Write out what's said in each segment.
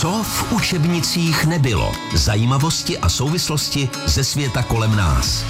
Co v učebnicích nebylo? Zajímavosti a souvislosti ze světa kolem nás.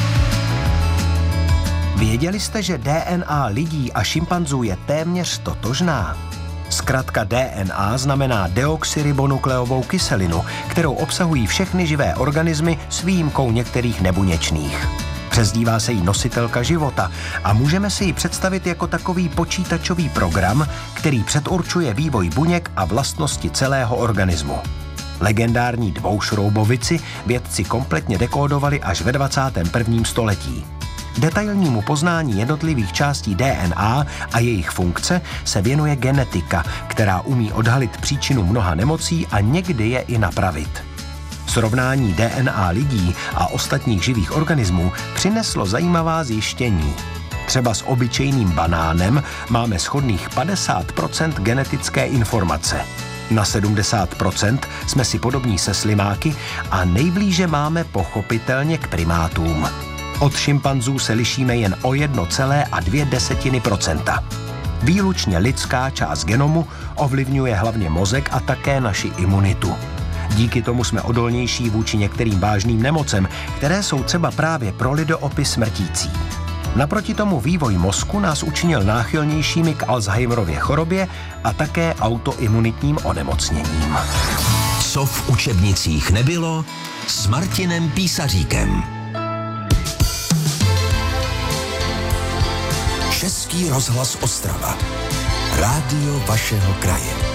Věděli jste, že DNA lidí a šimpanzů je téměř totožná? Zkratka DNA znamená deoxyribonukleovou kyselinu, kterou obsahují všechny živé organismy s výjimkou některých nebuněčných. Přezdívá se jí nositelka života a můžeme si ji představit jako takový počítačový program, který předurčuje vývoj buněk a vlastnosti celého organismu. Legendární dvoušroubovici vědci kompletně dekódovali až ve 21. století. Detailnímu poznání jednotlivých částí DNA a jejich funkce se věnuje genetika, která umí odhalit příčinu mnoha nemocí a někdy je i napravit. Srovnání DNA lidí a ostatních živých organismů přineslo zajímavá zjištění. Třeba s obyčejným banánem máme shodných 50% genetické informace. Na 70% jsme si podobní se slimáky a nejblíže máme pochopitelně k primátům. Od šimpanzů se lišíme jen o 1,2%. Výlučně lidská část genomu ovlivňuje hlavně mozek a také naši imunitu. Díky tomu jsme odolnější vůči některým vážným nemocem, které jsou třeba právě pro lidoopy smrtící. Naproti tomu vývoj mozku nás učinil náchylnějšími k Alzheimerově chorobě a také autoimunitním onemocněním. Co v učebnicích nebylo s Martinem Písaříkem. Český rozhlas Ostrava. Rádio vašeho kraje.